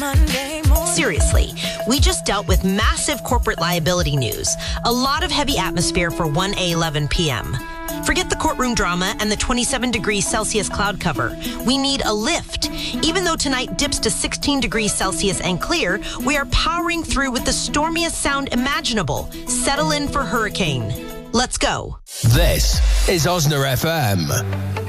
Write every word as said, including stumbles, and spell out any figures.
Monday morning. Seriously, we just dealt with massive corporate liability news. A lot of heavy atmosphere for one A eleven p.m. Forget the courtroom drama and the twenty-seven degrees Celsius cloud cover. We need a lift. Even though tonight dips to sixteen degrees Celsius and clear, we are powering through with the stormiest sound imaginable. Settle in for hurricane. Let's go. This is Osna F M.